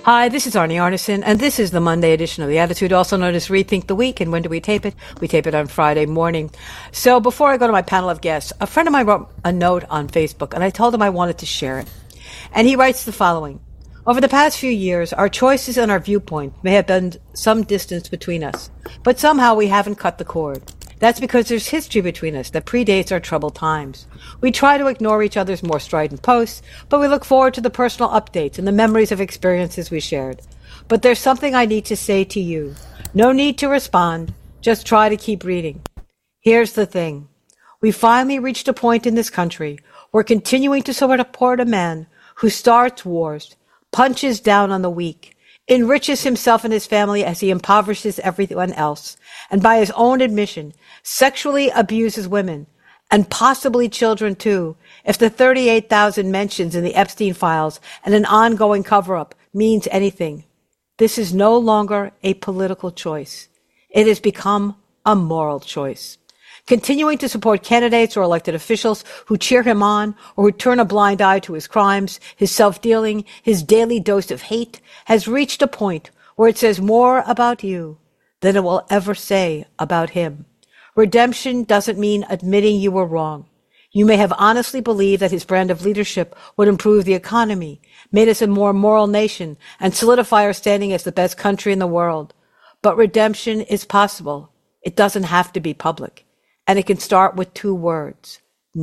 Hi, this is Arnie Arnesen, and this is the Monday edition of The Attitude, also known as Rethink the Week. And when do we tape it? We tape it on Friday morning. So before I go to my panel of guests, a friend of mine wrote a note on Facebook, and I told him I wanted to share it. And he writes the following. Over the past few years, our choices and our viewpoint may have been some distance between us, but somehow we haven't cut the cord. That's because there's history between us that predates our troubled times. We try to ignore each other's more strident posts, but we look forward to the personal updates and the memories of experiences we shared. But there's something I need to say to you. No need to respond. Just try to keep reading. Here's the thing. We finally reached a point in this country where continuing to support a man who starts wars, punches down on the weak, enriches himself and his family as he impoverishes everyone else, and by his own admission, sexually abuses women, and possibly children too, if the 38,000 mentions in the Epstein files and an ongoing cover-up means anything. This is no longer a political choice. It has become a moral choice. Continuing to support candidates or elected officials who cheer him on or who turn a blind eye to his crimes, his self-dealing, his daily dose of hate, has reached a point where it says more about you than it will ever say about him. Redemption doesn't mean admitting you were wrong. You may have honestly believed that his brand of leadership would improve the economy, made us a more moral nation, and solidify our standing as the best country in the world. But redemption is possible. It doesn't have to be public. And it can start with 2 words.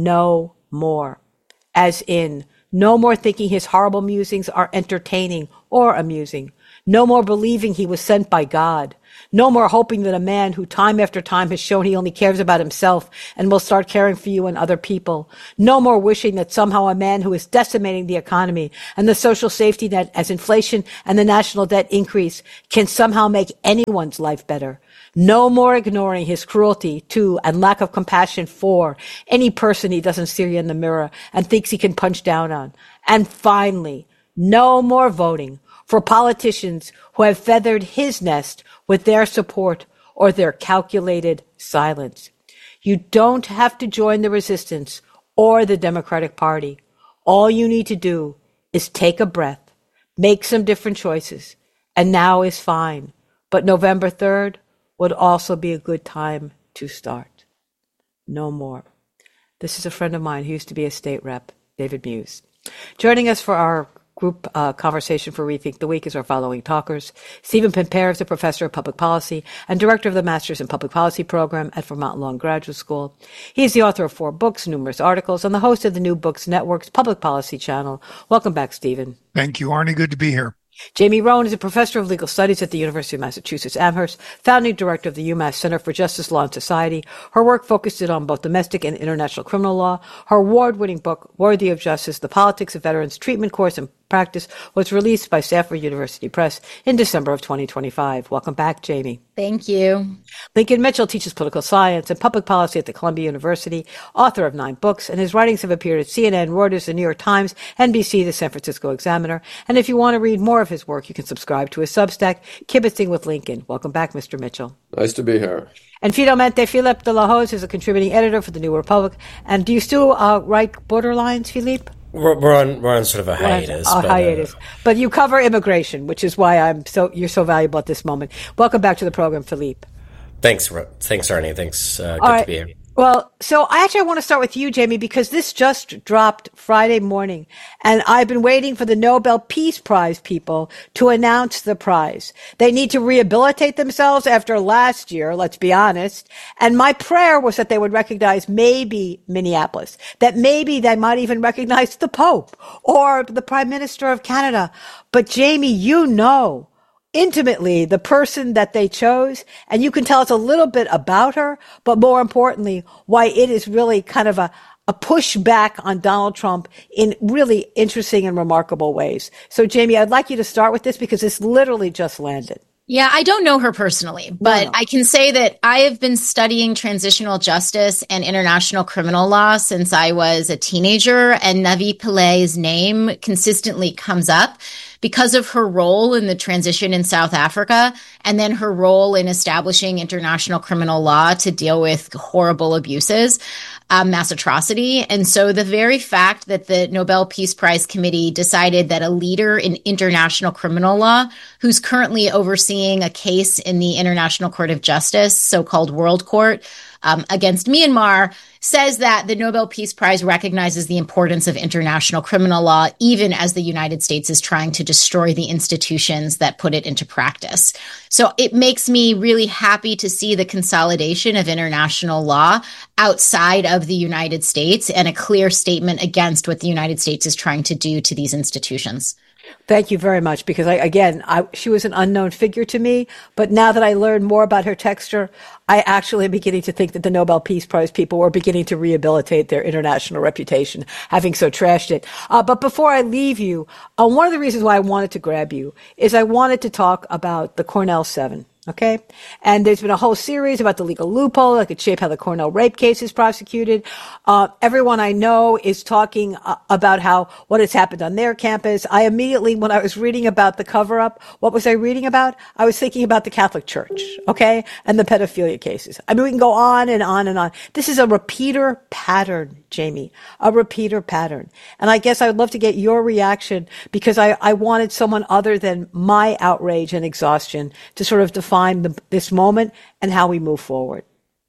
No more. As in, no more thinking his horrible musings are entertaining or amusing. No more believing he was sent by God. No more hoping that a man who time after time has shown he only cares about himself and will start caring for you and other people. No more wishing that somehow a man who is decimating the economy and the social safety net as inflation and the national debt increase can somehow make anyone's life better. No more ignoring his cruelty to and lack of compassion for any person he doesn't see in the mirror and thinks he can punch down on. And finally, no more voting for politicians who have feathered his nest with their support or their calculated silence. You don't have to join the resistance or the Democratic Party. All you need to do is take a breath, make some different choices, and now is fine. But November 3rd would also be a good time to start. No more. This is a friend of mine who used to be a state rep, David Muse. Joining us for our group conversation for Rethink the Week is our following talkers. Stephen Pimpare is a professor of public policy and director of the Masters in Public Policy program at Vermont Law and Graduate School. He is the author of 4 books, numerous articles, and the host of the New Books Network's Public Policy channel. Welcome back, Stephen. Thank you, Arnie. Good to be here. Jamie Rowan is a professor of legal studies at the University of Massachusetts Amherst, founding director of the UMass Center for Justice, Law, and Society. Her work focused on both domestic and international criminal law. Her award-winning book, Worthy of Justice, The Politics of Veterans Treatment Course and Practice, was released by Stafford University Press in December of 2025. Welcome back, Jamie. Thank you. Lincoln Mitchell teaches political science and public policy at the Columbia University, author of 9 books, and his writings have appeared at CNN, Reuters, the New York Times, NBC, the San Francisco Examiner. And if you want to read more of his work, you can subscribe to his Substack, Kibitzing with Lincoln. Welcome back, Mr. Mitchell. Nice to be here. And finalmente, Philippe de la Hoz is a contributing editor for the New Republic. And do you still write Borderlines, Philippe? We're on sort of a hiatus. But you cover immigration, which is why you're so valuable at this moment. Welcome back to the program, Philippe. Thanks, Arnie. Thanks. Good to be here. Well, so I want to start with you, Jamie, because this just dropped Friday morning, and I've been waiting for the Nobel Peace Prize people to announce the prize. They need to rehabilitate themselves after last year, let's be honest. And my prayer was that they would recognize maybe Minneapolis, that maybe they might even recognize the Pope or the Prime Minister of Canada. But Jamie, you know intimately the person that they chose, and you can tell us a little bit about her, but more importantly, why it is really kind of a pushback on Donald Trump in really interesting and remarkable ways. So, Jamie, I'd like you to start with this because this literally just landed. Yeah, I don't know her personally, but I can say that I have been studying transitional justice and international criminal law since I was a teenager, and Navi Pillai's name consistently comes up because of her role in the transition in South Africa and then her role in establishing international criminal law to deal with horrible abuses. mass atrocity. And so the very fact that the Nobel Peace Prize Committee decided that a leader in international criminal law, who's currently overseeing a case in the International Court of Justice, so-called World Court, against Myanmar, says that the Nobel Peace Prize recognizes the importance of international criminal law, even as the United States is trying to destroy the institutions that put it into practice. So it makes me really happy to see the consolidation of international law outside of the United States and a clear statement against what the United States is trying to do to these institutions. Thank you very much, because she was an unknown figure to me, but now that I learned more about her texture, I actually am beginning to think that the Nobel Peace Prize people were beginning to rehabilitate their international reputation, having so trashed it. But before I leave you, one of the reasons why I wanted to grab you is I wanted to talk about the Cornell 7. Okay. And there's been a whole series about the legal loophole that could shape how the Cornell rape case is prosecuted. Everyone I know is talking about what has happened on their campus. I immediately, when I was reading about the cover up, what was I reading about? I was thinking about the Catholic Church. Okay. And the pedophilia cases. I mean, we can go on and on and on. This is a repeater pattern, Jamie, a repeater pattern. And I guess I would love to get your reaction, because I wanted someone other than my outrage and exhaustion to sort of define this moment and how we move forward.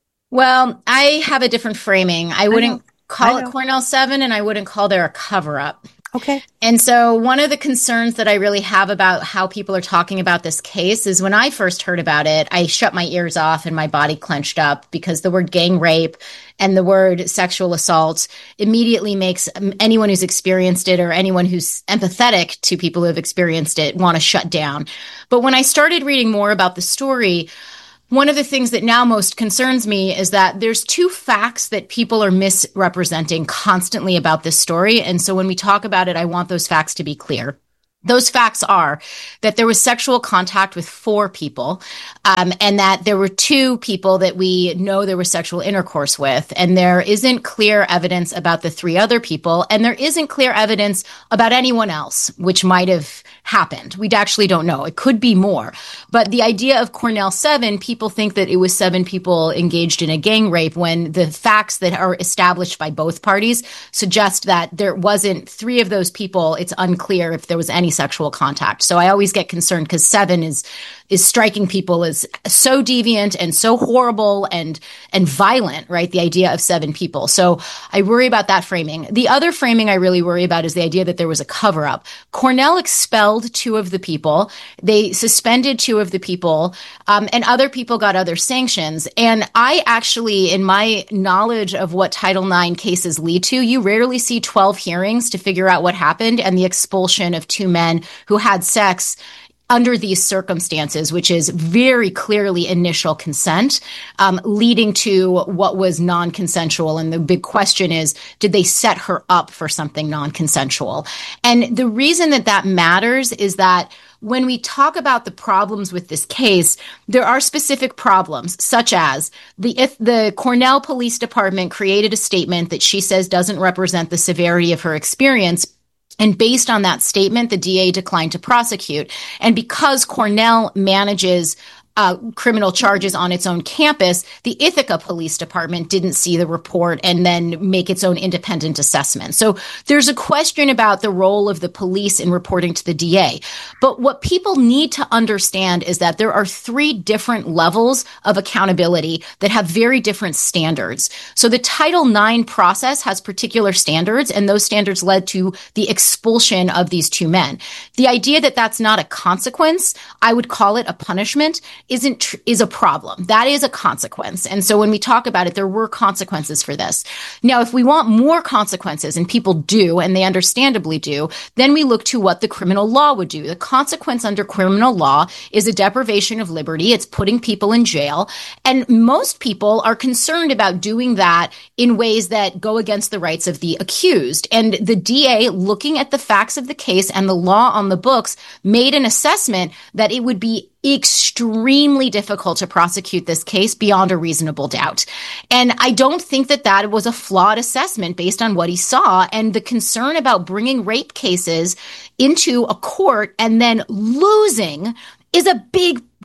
Well, I have a different framing. I wouldn't call it Cornell 7, and I wouldn't call there a cover-up. Okay. And so one of the concerns that I really have about how people are talking about this case is when I first heard about it, I shut my ears off and my body clenched up, because the word gang rape and the word sexual assault immediately makes anyone who's experienced it, or anyone who's empathetic to people who have experienced it, want to shut down. But when I started reading more about the story, one of the things that now most concerns me is that there's two facts that people are misrepresenting constantly about this story. And so when we talk about it, I want those facts to be clear. Those facts are that there was sexual contact with 4 people, and that there were 2 people that we know there was sexual intercourse with. And there isn't clear evidence about the 3 other people, and there isn't clear evidence about anyone else, which might have happened. We actually don't know. It could be more. But the idea of Cornell 7, people think that it was 7 people engaged in a gang rape, when the facts that are established by both parties suggest that there wasn't 3 of those people. It's unclear if there was any sexual contact. So I always get concerned, because 7 is striking people as so deviant and so horrible and violent, right? The idea of 7 people. So I worry about that framing. The other framing I really worry about is the idea that there was a cover up. Cornell expelled 2 of the people. They suspended 2 of the people, and other people got other sanctions. And I actually, in my knowledge of what Title IX cases lead to, you rarely see 12 hearings to figure out what happened and the expulsion of 2 men who had sex under these circumstances, which is very clearly initial consent, leading to what was non-consensual. And the big question is, did they set her up for something non-consensual? And the reason that that matters is that when we talk about the problems with this case, there are specific problems, such as the Cornell Police Department created a statement that she says doesn't represent the severity of her experience. And based on that statement, the DA declined to prosecute. And because Cornell manages criminal charges on its own campus, the Ithaca Police Department didn't see the report and then make its own independent assessment. So there's a question about the role of the police in reporting to the DA. But what people need to understand is that there are 3 different levels of accountability that have very different standards. So the Title IX process has particular standards, and those standards led to the expulsion of these 2 men. The idea that that's not a consequence, I would call it a punishment, is a problem. That is a consequence. And so when we talk about it, there were consequences for this. Now, if we want more consequences, and people do, and they understandably do, then we look to what the criminal law would do. The consequence under criminal law is a deprivation of liberty. It's putting people in jail. And most people are concerned about doing that in ways that go against the rights of the accused. And the DA, looking at the facts of the case and the law on the books, made an assessment that it would be extremely difficult to prosecute this case beyond a reasonable doubt. And I don't think that that was a flawed assessment based on what he saw. And the concern about bringing rape cases into a court and then losing is a big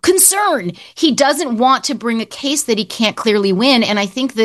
concern. He doesn't want to bring a case that he can't clearly win. And I think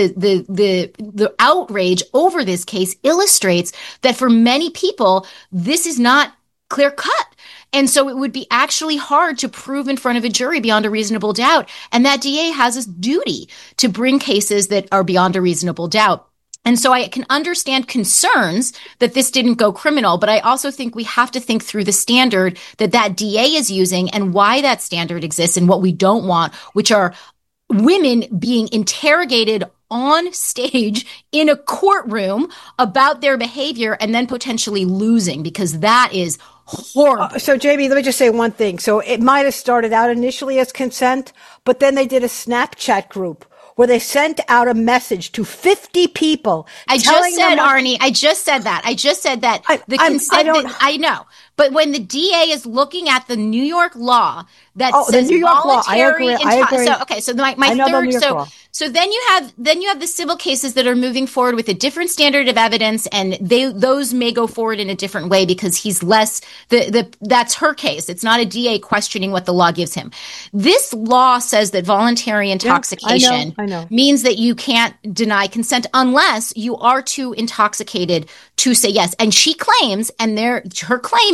the outrage over this case illustrates that for many people, this is not clear cut. And so it would be actually hard to prove in front of a jury beyond a reasonable doubt. And that DA has a duty to bring cases that are beyond a reasonable doubt. And so I can understand concerns that this didn't go criminal, but I also think we have to think through the standard that DA is using and why that standard exists and what we don't want, which are women being interrogated on stage in a courtroom about their behavior and then potentially losing, because that is horrible. So, Jamie, let me just say one thing. So it might have started out initially as consent, but then they did a Snapchat group where they sent out a message to 50 people. I just said, Arnie, I just said that. The consent, I know. But when the DA is looking at the New York law that says the New York law, I agree. So my third, so then you have the civil cases that are moving forward with a different standard of evidence, and those may go forward in a different way because he's less that's her case. It's not a DA questioning what the law gives him. This law says that voluntary intoxication I know. means that you can't deny consent unless you are too intoxicated to say yes. And she claims, and her claim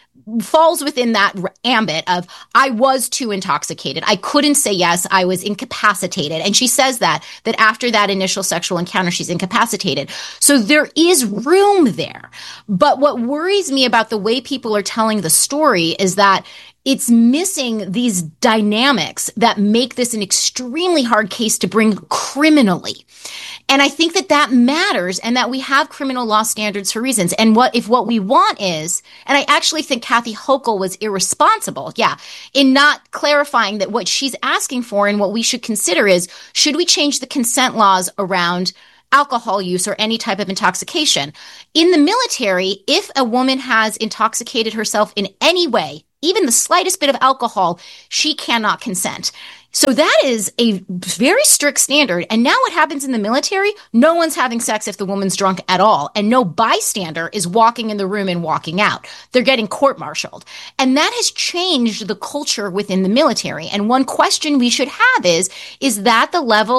falls within that ambit of, I was too intoxicated. I couldn't say yes. I was incapacitated. And she says that after that initial sexual encounter, she's incapacitated. So there is room there. But what worries me about the way people are telling the story is that it's missing these dynamics that make this an extremely hard case to bring criminally. And I think that matters, and that we have criminal law standards for reasons. And what we want is, and I actually think Kathy Hochul was irresponsible, in not clarifying that what she's asking for and what we should consider is, should we change the consent laws around alcohol use or any type of intoxication? In the military, if a woman has intoxicated herself in any way, even the slightest bit of alcohol, she cannot consent. So that is a very strict standard. And now what happens in the military? No one's having sex if the woman's drunk at all. And no bystander is walking in the room and walking out. They're getting court-martialed. And that has changed the culture within the military. And one question we should have is that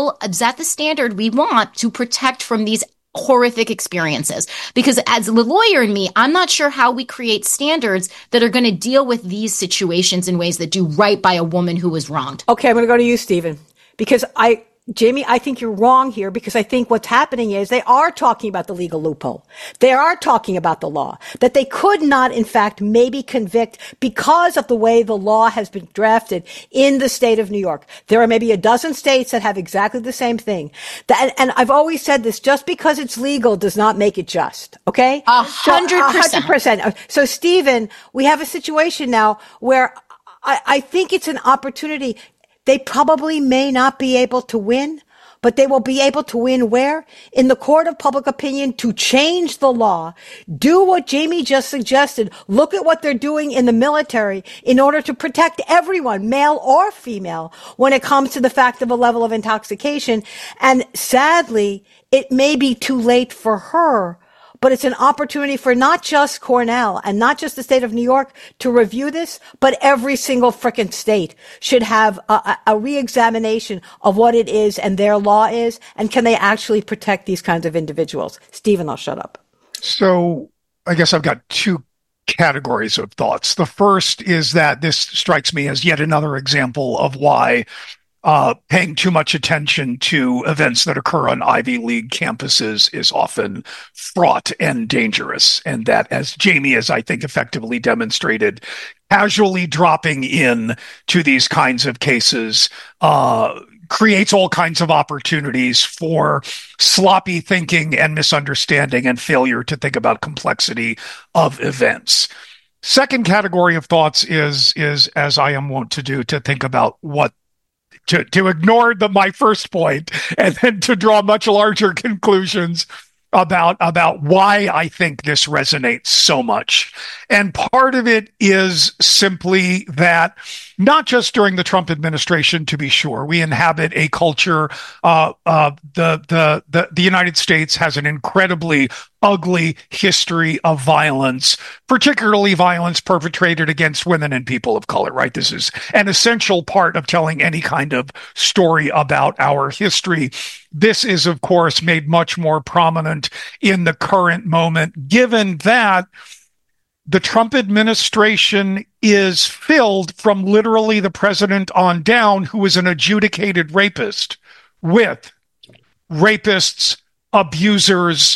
the standard we want to protect from these horrific experiences? Because as the lawyer in me, I'm not sure how we create standards that are going to deal with these situations in ways that do right by a woman who was wronged. Okay, I'm going to go to you, Stephen, because Jamie, I think you're wrong here, because I think what's happening is they are talking about the legal loophole. They are talking about the law, that they could not, in fact, maybe convict because of the way the law has been drafted in the state of New York. There are maybe a dozen states that have exactly the same thing. And I've always said this, just because it's legal does not make it just, okay? 100%. So, Stephen, we have a situation now where I think it's an opportunity. They probably may not be able to win, but they will be able to win where? In the court of public opinion, to change the law. Do what Jamie just suggested. Look at what they're doing in the military in order to protect everyone, male or female, when it comes to the fact of a level of intoxication. And sadly, it may be too late for her, but it's an opportunity for not just Cornell and not just the state of New York to review this, but every single frickin' state should have a re-examination of what it is and their law is, and can they actually protect these kinds of individuals. Stephen, I'll shut up. So I guess I've got two categories of thoughts. The first is that this strikes me as yet another example of why paying too much attention to events that occur on Ivy League campuses is often fraught and dangerous. And that, as Jamie has, I think, effectively demonstrated, casually dropping in to these kinds of cases creates all kinds of opportunities for sloppy thinking and misunderstanding and failure to think about complexity of events. Second category of thoughts is as I am wont to do, to think about to ignore my first point and then to draw much larger conclusions about why I think this resonates so much. And part of it is simply that not just during the Trump administration, to be sure, we inhabit a culture, the United States has an incredibly ugly history of violence, particularly violence perpetrated against women and people of color, right? This is an essential part of telling any kind of story about our history. This is, of course, made much more prominent in the current moment, given that the Trump administration is filled from literally the president on down, who is an adjudicated rapist, with rapists, abusers,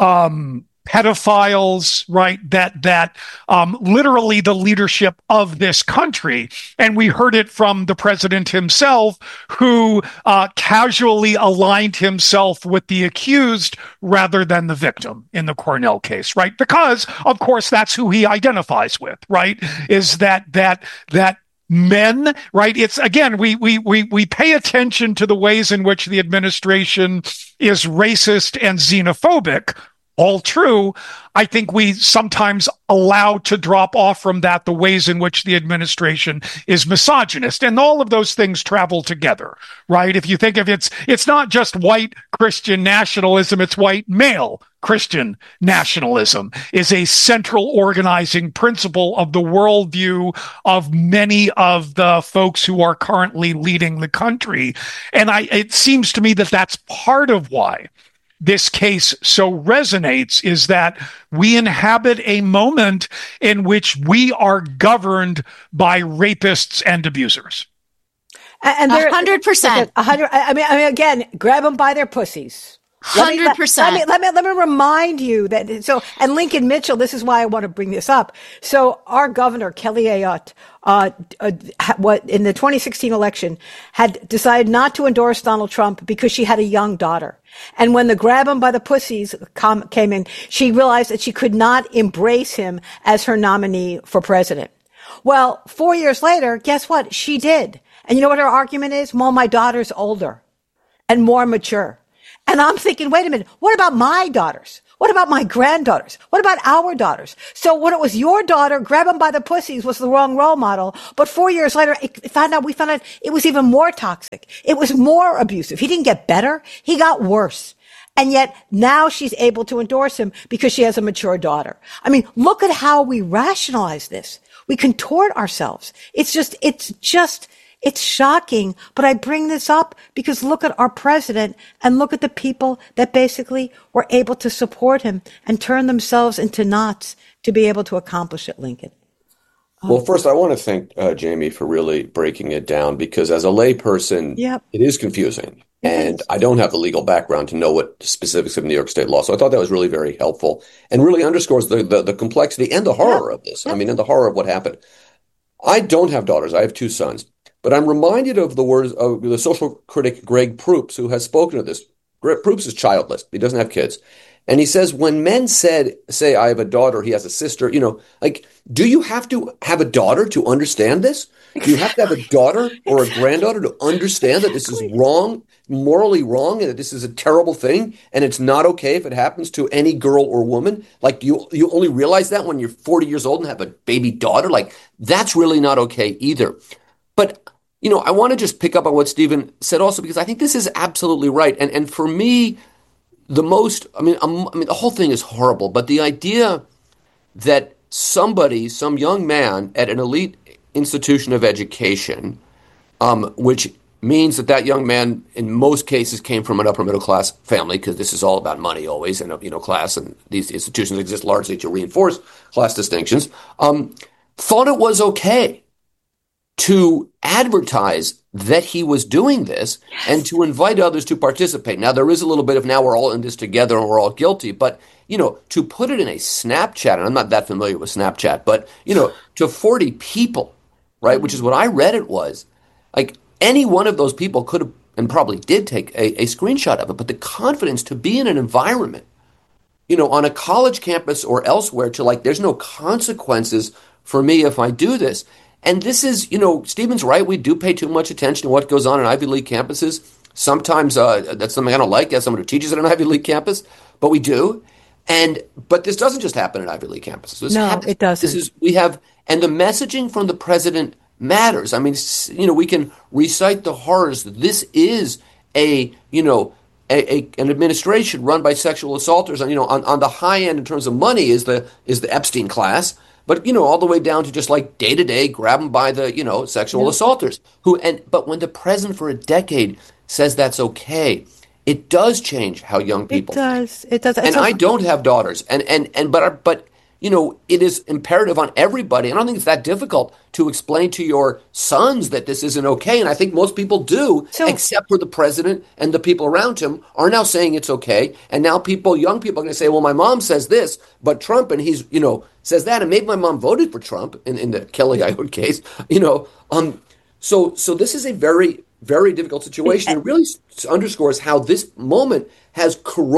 pedophiles, right? That literally the leadership of this country. And we heard it from the president himself, who casually aligned himself with the accused rather than the victim in the Cornell case, right? Because, of course, that's who he identifies with, right? Is that men, right? It's, again, we pay attention to the ways in which the administration is racist and xenophobic. All true. I think we sometimes allow to drop off from that the ways in which the administration is misogynist. And all of those things travel together, right? If you think of it's not just white Christian nationalism, it's white male Christian nationalism is a central organizing principle of the worldview of many of the folks who are currently leading the country. And it seems to me that that's part of why this case so resonates, is that we inhabit a moment in which we are governed by rapists and abusers. And 100%. I mean, again, grab them by their pussies. 100%. Let me remind you that. So, and Lincoln Mitchell, this is why I want to bring this up. So, our governor Kelly Ayotte, in the 2016 election, had decided not to endorse Donald Trump because she had a young daughter. And when the grab him by the pussies came in, she realized that she could not embrace him as her nominee for president. Well, 4 years later, guess what? She did. And you know what her argument is? Well, my daughter's older and more mature. And I'm thinking, wait a minute, what about my daughters? What about my granddaughters? What about our daughters? So when it was your daughter, grab them by the pussies was the wrong role model. But 4 years later, we found out it was even more toxic. It was more abusive. He didn't get better. He got worse. And yet now she's able to endorse him because she has a mature daughter. I mean, look at how we rationalize this. We contort ourselves. It's shocking, but I bring this up because look at our president and look at the people that basically were able to support him and turn themselves into knots to be able to accomplish it, Lincoln. Well, first, I want to thank Jamie for really breaking it down, because as a layperson, It is confusing. And I don't have the legal background to know what specifics of New York State law. So I thought that was really very helpful and really underscores the complexity and the horror of this. I mean, and the horror of what happened. I don't have daughters. I have two sons. But I'm reminded of the words of the social critic Greg Proops, who has spoken of this. Greg Proops is childless. He doesn't have kids. And he says, when men say, I have a daughter, he has a sister, do you have to have a daughter to understand this? Do you have to have a daughter or a granddaughter to understand that this is wrong, morally wrong, and that this is a terrible thing, and it's not okay if it happens to any girl or woman? Like, you only realize that when you're 40 years old and have a baby daughter? Like, that's really not okay either. But I want to just pick up on what Stephen said also, because I think this is absolutely right. And for me, the whole thing is horrible, but the idea that some young man at an elite institution of education, which means that young man in most cases came from an upper middle class family, because this is all about money always, and class, and these institutions exist largely to reinforce class distinctions, thought it was okay to advertise that he was doing this and to invite others to participate. Now, there is a little bit of, now we're all in this together and we're all guilty, but, to put it in a Snapchat, and I'm not that familiar with Snapchat, but, to 40 people, right, which is what I read it was, like, any one of those people could have, and probably did, take a screenshot of it, but the confidence to be in an environment, on a college campus or elsewhere, to there's no consequences for me if I do this. And this is, Stephen's right. We do pay too much attention to what goes on in Ivy League campuses. Sometimes that's something I don't like as someone who teaches at an Ivy League campus, but we do. But this doesn't just happen at Ivy League campuses. It doesn't. And the messaging from the president matters. I mean, we can recite the horrors. This is a an administration run by sexual assaulters, on the high end in terms of money is the Epstein class, but all the way down to just like day to day grab them by the sexual assaulters but when the president for a decade says that's okay, it does change how young people. It does. And I don't have daughters, but it is imperative on everybody. I don't think it's that difficult to explain to your sons that this isn't okay. And I think most people do, except for the president and the people around him are now saying it's okay. And now young people are going to say, well, my mom says this, but Trump, and he's, says that. And maybe my mom voted for Trump in the Kelly Ayotte case, So this is a very, very difficult situation. It really underscores how this moment has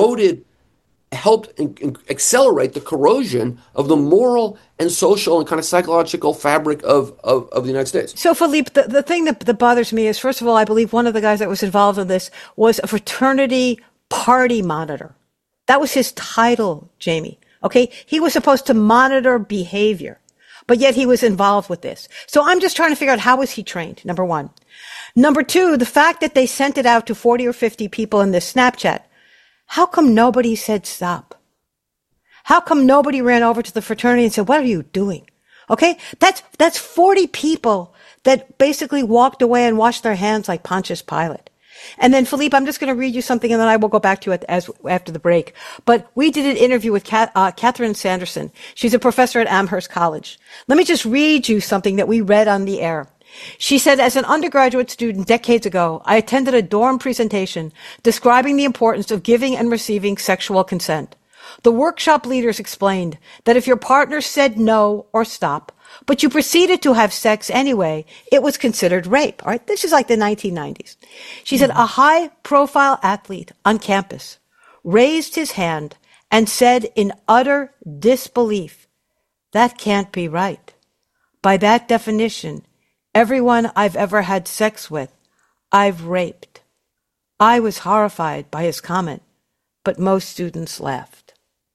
helped accelerate the corrosion of the moral and social and kind of psychological fabric of the United States. So, Philippe, the thing that bothers me is, first of all, I believe one of the guys that was involved in this was a fraternity party monitor. That was his title, Jamie. Okay? He was supposed to monitor behavior, but yet he was involved with this. So I'm just trying to figure out, how was he trained, number one. Number two, the fact that they sent it out to 40 or 50 people in this Snapchat. How come nobody said stop? How come nobody ran over to the fraternity and said, what are you doing? Okay? That's 40 people that basically walked away and washed their hands like Pontius Pilate. And then, Philippe, I'm just going to read you something and then I will go back to it after the break. But we did an interview with Catherine Sanderson. She's a professor at Amherst College. Let me just read you something that we read on the air. She said, as an undergraduate student decades ago, I attended a dorm presentation describing the importance of giving and receiving sexual consent. The workshop leaders explained that if your partner said no or stop, but you proceeded to have sex anyway, it was considered rape. All right. This is like the 1990s. She said a high-profile athlete on campus raised his hand and said in utter disbelief, that can't be right. By that definition, everyone I've ever had sex with, I've raped. I was horrified by his comment, but most students laughed.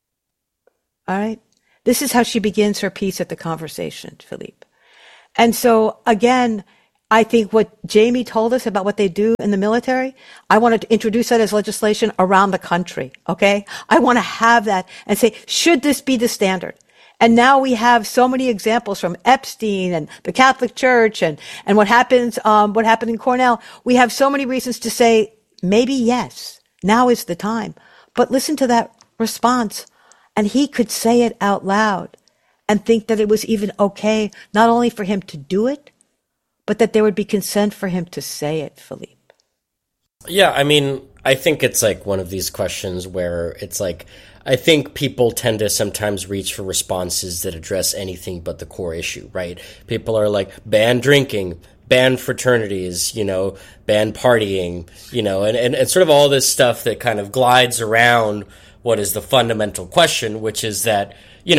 All right? This is how she begins her piece at the conversation, Philippe. And so, again, I think what Jamie told us about what they do in the military, I want to introduce that as legislation around the country, okay? I want to have that and say, should this be the standard? And now we have so many examples from Epstein and the Catholic Church and what happened in Cornell. We have so many reasons to say, maybe yes, now is the time. But listen to that response. And he could say it out loud and think that it was even okay, not only for him to do it, but that there would be consent for him to say it, Philippe. Yeah, I mean, I think it's like one of these questions where it's like, I think people tend to sometimes reach for responses that address anything but the core issue, right? People are like, ban drinking, ban fraternities, ban partying, and sort of all this stuff that kind of glides around what is the fundamental question, which is that,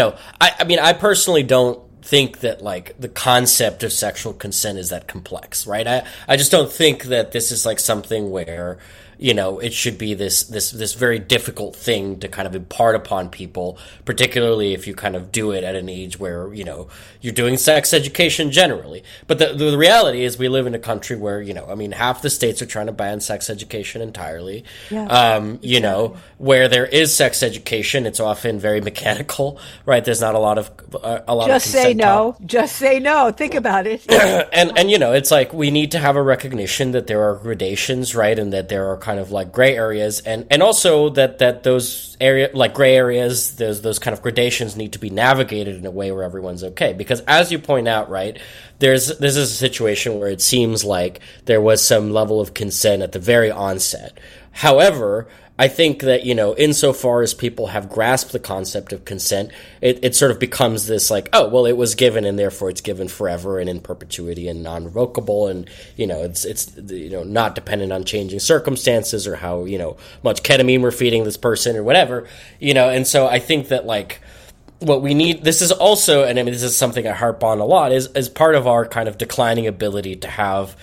I personally don't think that like the concept of sexual consent is that complex, right? I just don't think that this is like something where, it should be this very difficult thing to kind of impart upon people, particularly if you kind of do it at an age where, you're doing sex education generally. But the reality is we live in a country where, half the states are trying to ban sex education entirely. Yeah, where there is sex education, it's often very mechanical, right? There's not a lot of just say no. Just say no. Think about it. and it's like we need to have a recognition that there are gradations, right? And that there are kind of like gray areas and also that those gray areas, those kind of gradations need to be navigated in a way where everyone's okay. Because as you point out, right, this is a situation where it seems like there was some level of consent at the very onset. However, I think that, insofar as people have grasped the concept of consent, it sort of becomes this like, oh, well, it was given and therefore it's given forever and in perpetuity and non-revocable. And, it's not dependent on changing circumstances or how, much ketamine we're feeding this person or whatever, and so I think that like, what we need, this is also, and I mean, this is something I harp on a lot, is part of our kind of declining ability to have,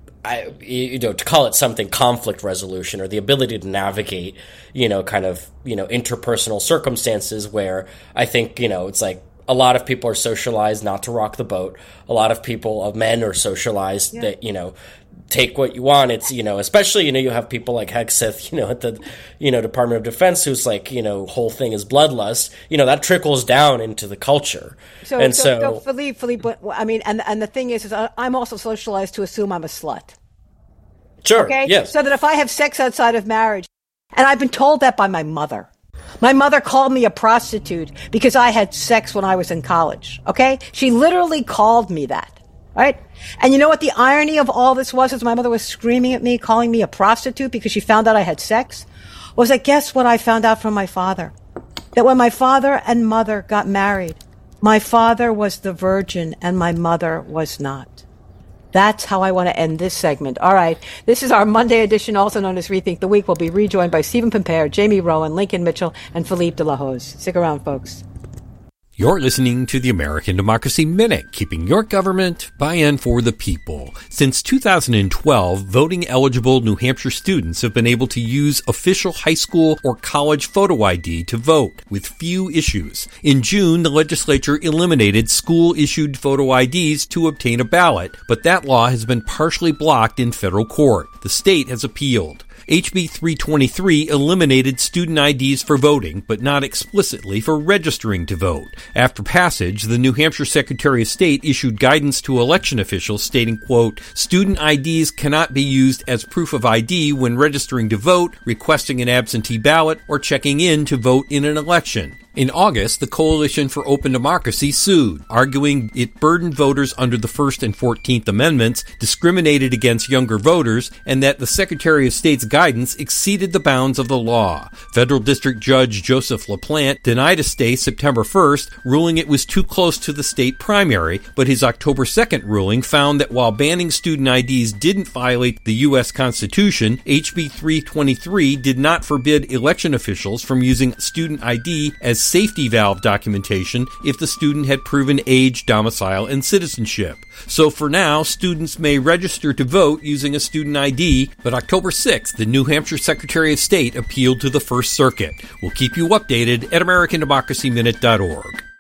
to call it something, conflict resolution, or the ability to navigate, interpersonal circumstances where I think, it's like a lot of people are socialized not to rock the boat. A lot of men are socialized that, take what you want. It's, especially, you have people like Hegseth, at the, Department of Defense, who's like, whole thing is bloodlust. That trickles down into the culture. So Philippe, I mean, and the thing is I'm also socialized to assume I'm a slut. Sure. Okay. Yes. So that if I have sex outside of marriage, and I've been told that by my mother. My mother called me a prostitute because I had sex when I was in college. Okay. She literally called me that. Right? And you know what the irony of all this was? As my mother was screaming at me, calling me a prostitute because she found out I had sex, was that guess what I found out from my father? That when my father and mother got married, my father was the virgin and my mother was not. That's how I want to end this segment. All right. This is our Monday edition, also known as Rethink the Week. We'll be rejoined by Stephen Pimpere, Jamie Rowan, Lincoln Mitchell, and Philippe de la Hoz. Stick around, folks. You're listening to the American Democracy Minute, keeping your government by and for the people. Since 2012, voting-eligible New Hampshire students have been able to use official high school or college photo ID to vote, with few issues. In June, the legislature eliminated school-issued photo IDs to obtain a ballot, but that law has been partially blocked in federal court. The state has appealed. HB 323 eliminated student IDs for voting, but not explicitly for registering to vote. After passage, the New Hampshire Secretary of State issued guidance to election officials stating, quote, student IDs cannot be used as proof of ID when registering to vote, requesting an absentee ballot, or checking in to vote in an election. In August, the Coalition for Open Democracy sued, arguing it burdened voters under the First and 14th Amendments, discriminated against younger voters, and that the Secretary of State's guidance exceeded the bounds of the law. Federal District Judge Joseph LaPlante denied a stay September 1st, ruling it was too close to the state primary, but his October 2nd ruling found that while banning student IDs didn't violate the U.S. Constitution, HB 323 did not forbid election officials from using student ID as safety valve documentation if the student had proven age, domicile, and citizenship. So for now, students may register to vote using a student ID, but October 6th, the New Hampshire Secretary of State appealed to the First Circuit. We'll keep you updated at AmericanDemocracyMinute.org.